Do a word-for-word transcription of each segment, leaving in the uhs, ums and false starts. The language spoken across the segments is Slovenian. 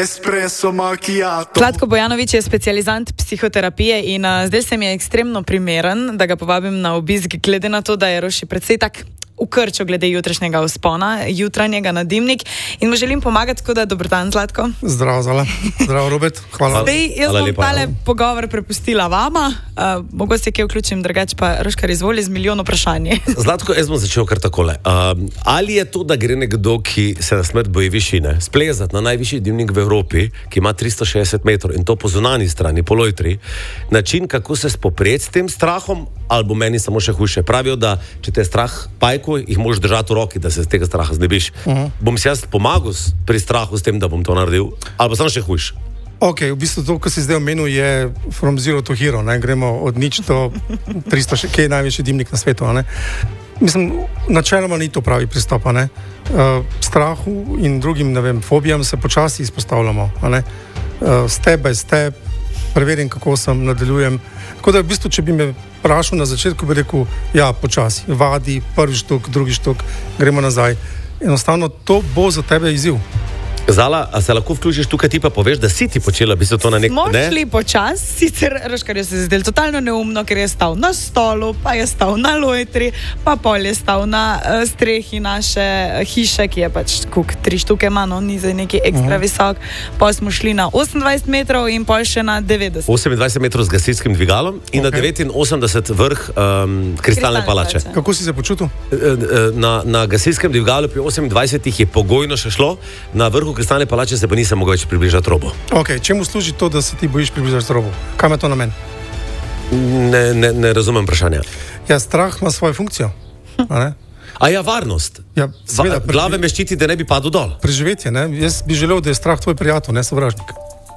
espresso macchiato. Zlatko Bojanović je specializant psihoterapije in uh, zdaj se mi je ekstremno primeren, da ga povabim na obisk, glede na to, da je Roši precej tak ukrčil glede jutrišnjega vzpona, jutranjega na dimnik, in mu želim pomagati, tako da dober dan, Zlatko. Zdravo, Zala. Zdravo, Robert. Hvala. Zdaj, jaz Hvala bom lepa, tale no. pogovor prepustila vama, uh, mogoče se kje vključim, drugače pa Roškar izvoli z milijon vprašanje. Zlatko, jaz bom začel kar takole. Um, ali je to, da gre nekdo, ki se na smrt boji višine, splezati na najvišji dimnik v Evropi, ki ima tristo šestdeset metrov in to po zunanji strani, po lojtri, način, kako se spoprijeti s tem strahom, ali bo meni samo še hujše? Pravijo, da če te je strah pajko, jih moraš držati v roki, da se tega straha znebiš. Uh-huh. Bom si jaz pomagal pri strahu s tem, da bom to naredil, ali pa samo še hujše? Ok, v bistvu to, kar si zdaj omenil, je from zero to hero, ne? Gremo od nič do tristo, kje je največji dimnik na svetu, ne? Mislim, načeloma ni to pravi pristop, ne? Uh, strahu in drugim, ne vem, fobijam se počasi izpostavljamo, ne? Uh, step by step, preverim, kako sem, nadaljujem. Tako da v bistvu, če bi me vprašal na začetku, bi rekel, ja, počasi, vadi, prvi štuk, drugi štuk, gremo nazaj. Enostavno, to bo za tebe izziv. Zala, a se lahko vključiš tukaj, ti pa poveš, da si ti počela, bi se to na nek Smo ne? šli počas, sicer Roškar je se zdel totalno neumno, ker je stal na stolu, pa je stal na lojtri, pa pol je stal na uh, strehi naše uh, hiše, ki je pač kuk, tri štuke ima, no, ni zdaj neki ekstra uh-huh. visok. Pa smo šli na osemindvajset metrov in pol še na devetdeset. osemindvajset metrov z gasilskim dvigalom in okay. na devetinosemdeset vrh um, Kristalne palače. palače. Kako si se počutil? Na, na gasilskem dvigalu pri osemindvajsetih je pogojno še šlo, na vrhu Kristalne palače se pa nisem mogel več približati robu. Ok, čemu služi to, da se ti bojiš približati robu? Kaj ima to namen? Ne, ne, ne razumem vprašanja. Ja, strah ima svojo funkcijo. A ne? A ja, varnost. Ja, seveda, Va, glave me ščiti, da ne bi padel dol. Preživetje, ne? Jaz bi želel, da je strah tvoj prijatelj, ne sovražnik.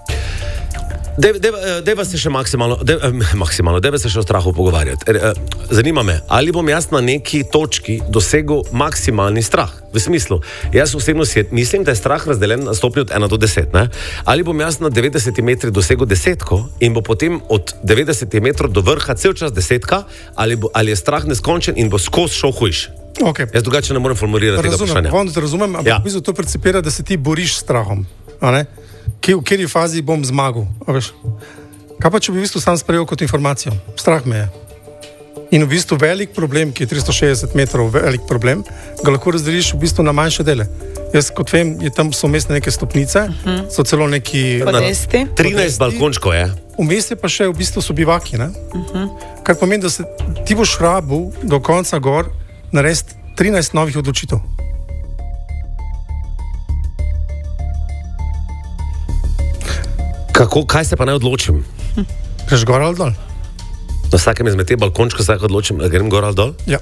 Deva se še maksimalno, de, eh, maksimalno, deva se še o strahu pogovarjati. Zanima me, ali bom jaz na neki točki dosegel maksimalni strah? V smislu, jaz osebno mislim, da je strah razdeljen na stopnji od ena do deset, ne? Ali bom jaz na devetdesetih metrih dosegel desetko in bo potem od devetdesetih metrov do vrha cel čas desetka, ali, bo, ali je strah neskončen in bo skozi šel hujš? Okay. Jaz drugače ne morem formulirati tega vprašanja. Razumem, razumem, ampak ja. v bistvu to precipira, da se ti boriš s strahom, a ne? V kateri fazi bom zmagal. Kaj pa, če bi v bistvu sam sprejel kot informacijo? Strah me je. In v bistvu velik problem, ki je tristo šestdeset metrov velik problem, ga lahko razdeliš v bistvu na manjše dele. Jaz kot vem, je tam so umestne neke stopnice, uh-huh. so celo neki... Podesti. trinajst balkončkov je. Vmes je pa še v bistvu so bivaki, ne? Uh-huh. Kar pomeni, da se ti boš rabil do konca gor narediti trinajst novih odločitev. Kako, kaj se pa naj odločim? Greš gor ali dol? Na vsakem izmed teh balkončkov se odločim, da grem gor ali dol? Ja.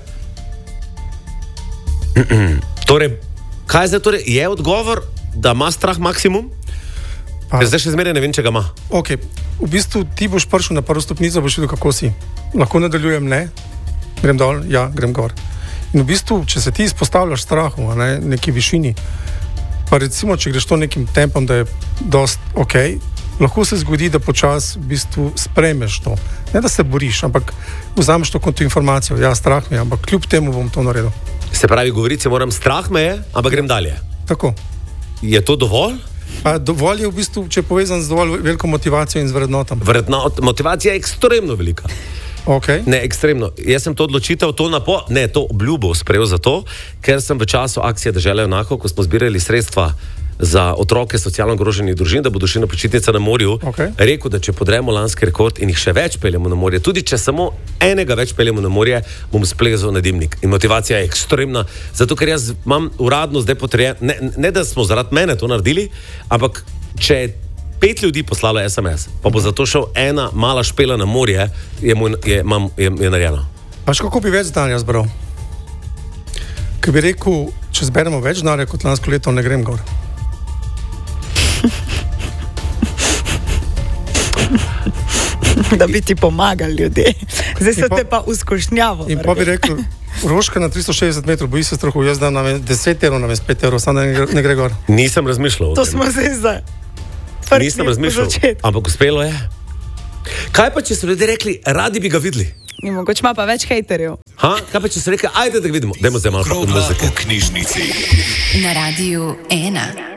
Torej, kaj zdaj torej? Je odgovor, da ima strah maksimum? Pa, ker zdaj še zmeraj ne vem, če ga ima. Ok, v bistvu ti boš prišel na prvo stopnico, boš videl, kako si. Lahko nadaljujem, ne? Grem dol, ja, grem gor. In v bistvu, če se ti izpostavljaš strahu, a ne, neki višini, pa recimo, če greš to nekim tempom, da je dost ok, lahko se zgodi, da počas v bistvu sprejmeš to. Ne, da se boriš, ampak vzameš to kot informacijo. Ja, strah me je, ampak kljub temu bom to naredil. Se pravi, govoriti moram, strah me je, ampak grem dalje. Tako. Je to dovolj? Pa dovolj je v bistvu, če je povezan z dovolj veliko motivacijo in z vrednotam. Vrednot, motivacija je ekstremno velika. Okay. Ne, ekstremno. Jaz sem to odločitev, to napo, ne, to obljubo sprejel zato, ker sem v času akcije Dežela junakov, ko smo zbirali sredstva za otroke socialno ogroženih družin, da bodo šli na počitnice na morju, okay. rekel, da če podremo lanski rekord in jih še več peljemo na morje, tudi če samo enega več peljemo na morje, bom splezal na dimnik. In motivacija je ekstremna, zato ker jaz imam uradno zdaj potrjen, ne, ne da smo zaradi mene to naredili, ampak če je pet ljudi poslalo es em es, pa bo zato šel ena mala špela na morje, je, moj, je, mam, je, je narejeno. Paš kako bi več denarja zbral? Ker bi rekel, če zberemo več denarja kot lansko leto, ne grem gor. Da bi ti pomagali ljudje. Zdaj so te pa uskušnjavo. In pa bi rekel, Roška na tristo šestdeset metrov, boji se strahu, jaz dam deset evrov, namesto pet evrov, samo da ne, ne gre gor. Nisem razmišljal o tem. To smo se zdaj. Nisem razmišljal, ampak uspelo je. Kaj pa, če so ljudje rekli, radi bi ga videli? In mogoče ima pa več hejterjev. Ha? Kaj pa, če so rekli, ajde, da ga vidimo. Dajmo zdaj malo muzike. V knjižnici. Na Radiu ena.